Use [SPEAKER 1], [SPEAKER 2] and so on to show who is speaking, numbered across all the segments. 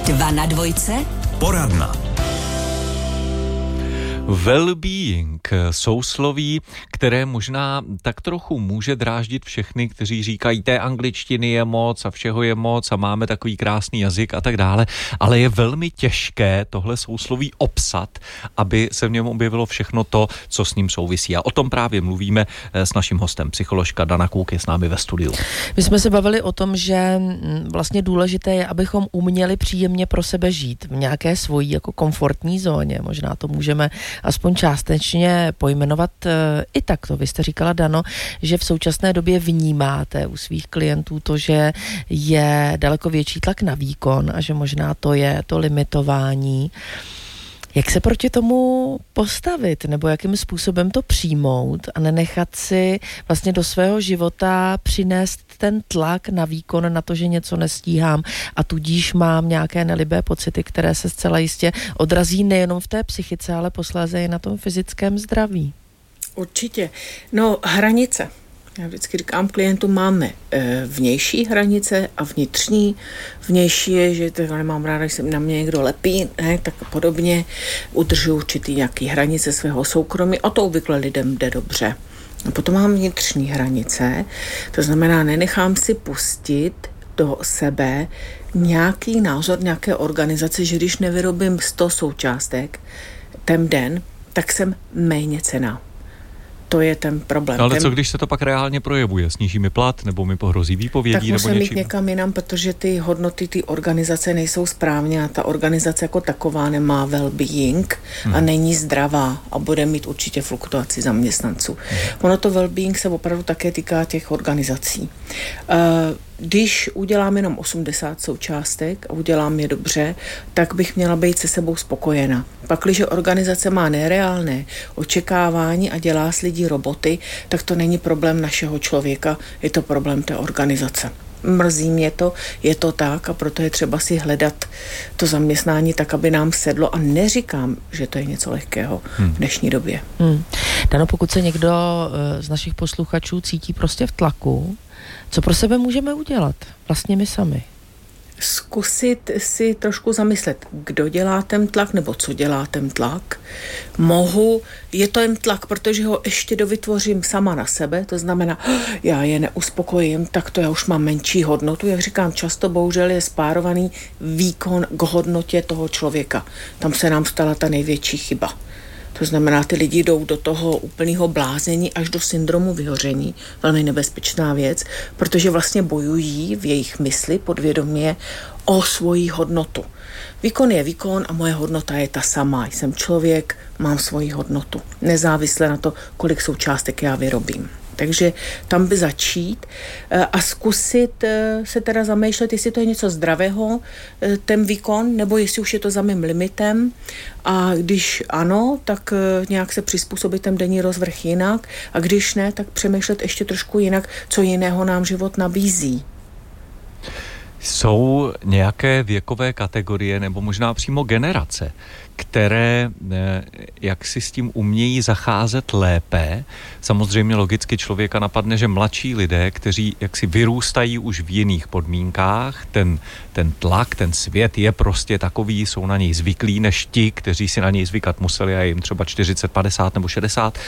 [SPEAKER 1] 2 na 2.
[SPEAKER 2] Poradna.
[SPEAKER 3] Well-being, sousloví, které možná tak trochu může dráždit všechny, kteří říkají, té angličtiny je moc a všeho je moc a máme takový krásný jazyk a tak dále, ale je velmi těžké tohle sousloví obsat, aby se v něm objevilo všechno to, co s ním souvisí. A o tom právě mluvíme s naším hostem, psycholožka Dana Kůk je s námi ve studiu.
[SPEAKER 4] My jsme se bavili o tom, že vlastně důležité je, abychom uměli příjemně pro sebe žít v nějaké svojí jako komfortní zóně. Možná to můžeme aspoň částečně pojmenovat i takto. Vy jste říkala, Dano, že v současné době vnímáte u svých klientů to, že je daleko větší tlak na výkon a že možná to je to limitování. Jak se proti tomu postavit, nebo jakým způsobem to přijmout a nenechat si vlastně do svého života přinést ten tlak na výkon, na to, že něco nestíhám a tudíž mám nějaké nelibé pocity, které se zcela jistě odrazí nejenom v té psychice, ale posléze i na tom fyzickém zdraví.
[SPEAKER 5] Určitě. No, hranice. Já vždycky říkám klientům, máme vnější hranice a vnitřní. Vnější je, že to nemám ráda, když se na mě někdo lepí, ne, tak podobně udržuji určitý nějaký hranice svého soukromí a to obvykle lidem jde dobře. A potom mám vnitřní hranice, to znamená, nenechám si pustit do sebe nějaký názor, nějaké organizace, že když nevyrobím 100 součástek ten den, tak jsem méně cenná. To je ten problém.
[SPEAKER 3] Ale co když se to pak reálně projevuje? Sníží mi plat, nebo mi pohrozí výpovědí,
[SPEAKER 5] tak
[SPEAKER 3] nebo něčím?
[SPEAKER 5] Tak musím jít někam jinam, protože ty hodnoty, ty organizace nejsou správně a ta organizace jako taková nemá well-being a není zdravá a bude mít určitě fluktuaci zaměstnanců. Ono to well-being se opravdu také týká těch organizací. Když udělám jenom 80 součástek a udělám je dobře, tak bych měla být se sebou spokojena. Pakliže organizace má nereálné očekávání a dělá s lidí roboty, tak to není problém našeho člověka, je to problém té organizace. Mrzí mě to, je to tak a proto je třeba si hledat to zaměstnání tak, aby nám sedlo a neříkám, že to je něco lehkého v dnešní době.
[SPEAKER 4] Dano, pokud se někdo z našich posluchačů cítí prostě v tlaku, co pro sebe můžeme udělat? Vlastně my sami.
[SPEAKER 5] Zkusit si trošku zamyslet, kdo dělá ten tlak, nebo co dělá ten tlak. Je to jen tlak, protože ho ještě dovytvořím sama na sebe, to znamená, já je neuspokojím, tak to já už mám menší hodnotu. Jak říkám, často bohužel je spárovaný výkon k hodnotě toho člověka. Tam se nám stala ta největší chyba. To znamená, ty lidi jdou do toho úplného blázení až do syndromu vyhoření, velmi nebezpečná věc, protože vlastně bojují v jejich mysli podvědomě o svoji hodnotu. Výkon je výkon a moje hodnota je ta sama. Jsem člověk, mám svoji hodnotu. Nezávisle na to, kolik součástek já vyrobím. Takže tam by začít a zkusit se teda zamýšlet, jestli to je něco zdravého, ten výkon, nebo jestli už je to za mým limitem. A když ano, tak nějak se přizpůsobit ten denní rozvrh jinak. A když ne, tak přemýšlet ještě trošku jinak, co jiného nám život nabízí.
[SPEAKER 3] Jsou nějaké věkové kategorie nebo možná přímo generace, které jak si s tím umějí zacházet lépe. Samozřejmě logicky člověka napadne, že mladší lidé, kteří jaksi vyrůstají už v jiných podmínkách, ten tlak, ten svět je prostě takový, jsou na něj zvyklí, než ti, kteří si na něj zvykat museli a jim třeba 40, 50 nebo 60.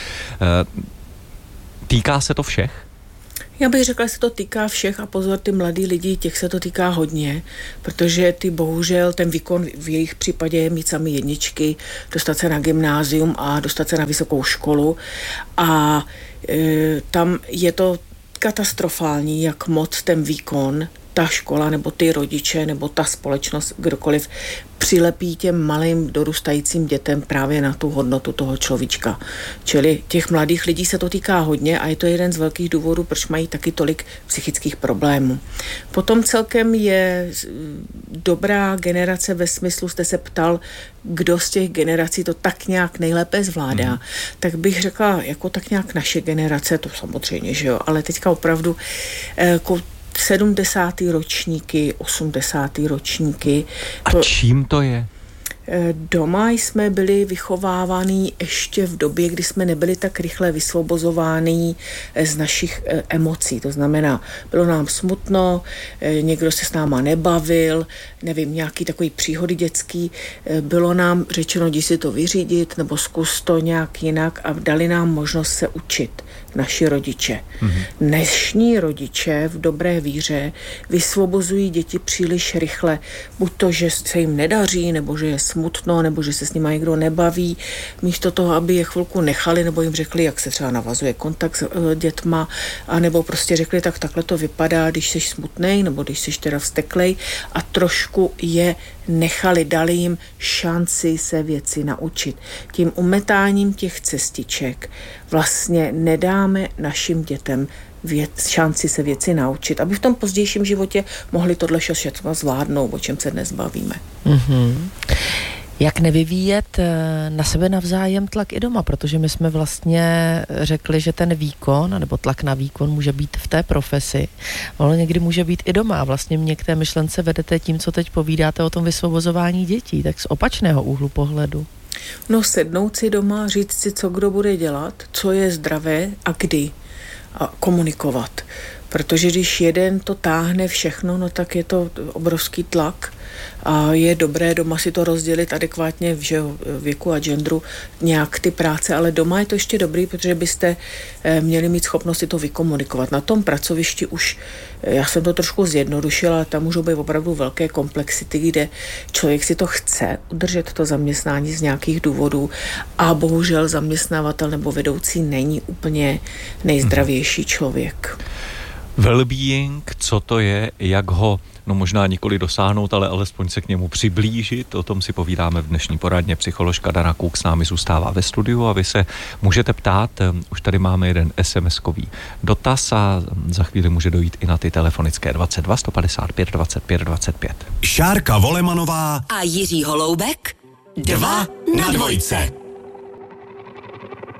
[SPEAKER 3] Týká se to všech?
[SPEAKER 5] Já bych řekla, že se to týká všech a pozor, ty mladí lidi, těch se to týká hodně, protože ty bohužel ten výkon v jejich případě je mít sami jedničky, dostat se na gymnázium a dostat se na vysokou školu a tam je to katastrofální, jak moc ten výkon, ta škola nebo ty rodiče nebo ta společnost, kdokoliv přilepí těm malým dorůstajícím dětem právě na tu hodnotu toho človíčka. Čili těch mladých lidí se to týká hodně a je to jeden z velkých důvodů, proč mají taky tolik psychických problémů. Potom celkem je dobrá generace ve smyslu, jste se ptal, kdo z těch generací to tak nějak nejlépe zvládá, tak bych řekla, jako tak nějak naše generace, to samozřejmě, že jo, ale teďka opravdu 70. ročníky, 80. ročníky.
[SPEAKER 3] A čím to je?
[SPEAKER 5] Doma jsme byli vychováváni ještě v době, kdy jsme nebyli tak rychle vysvobozováni z našich emocí. To znamená, bylo nám smutno, někdo se s náma nebavil, nevím, nějaký takový příhody dětský. Bylo nám řečeno, jdi si to vyřídit, nebo zkus to nějak jinak a dali nám možnost se učit. Naši rodiče. Dnešní rodiče v dobré víře vysvobozují děti příliš rychle. Buď to, že se jim nedaří, nebo že je smutno, nebo že se s nimi někdo nebaví. Místo toho, aby je chvilku nechali, nebo jim řekli, jak se třeba navazuje kontakt s dětma, anebo prostě řekli, tak takhle to vypadá, když jsi smutnej, nebo když jsi teda vzteklej a trošku je nechali, dali jim šanci se věci naučit. Tím umetáním těch cestiček vlastně nedáme našim dětem šanci se věci naučit, aby v tom pozdějším životě mohli tohle všechno zvládnout, o čem se dnes bavíme.
[SPEAKER 4] Jak nevyvíjet na sebe navzájem tlak i doma, protože my jsme vlastně řekli, že ten výkon, nebo tlak na výkon může být v té profesi, ale někdy může být i doma. Vlastně mě k té myšlence vedete tím, co teď povídáte o tom vysvobozování dětí, tak z opačného úhlu pohledu.
[SPEAKER 5] No, sednout si doma, říct si, co kdo bude dělat, co je zdravé a kdy a komunikovat. Protože když jeden to táhne všechno, no tak je to obrovský tlak a je dobré doma si to rozdělit adekvátně v věku a genderu nějak ty práce, ale doma je to ještě dobrý, protože byste měli mít schopnost si to vykomunikovat. Na tom pracovišti už, já jsem to trošku zjednodušila, tam můžou být opravdu velké komplexity, kde člověk si to chce udržet to zaměstnání z nějakých důvodů a bohužel zaměstnavatel nebo vedoucí není úplně nejzdravější člověk.
[SPEAKER 3] Well-being, co to je, jak ho, no možná nikoli dosáhnout, ale alespoň se k němu přiblížit, o tom si povídáme v dnešní poradně. Psycholožka Dana Kuk s námi zůstává ve studiu a vy se můžete ptát, už tady máme jeden SMS-kový dotaz a za chvíli může dojít i na ty telefonické 22 155 25 25.
[SPEAKER 1] Šárka Volemanová
[SPEAKER 2] a Jiří Holoubek 2 na dvojce.